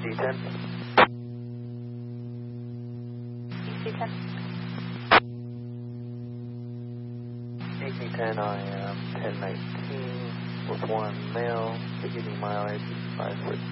EC10. EC10. EC10, I am 1019 with one male, beginning mileage 5 foot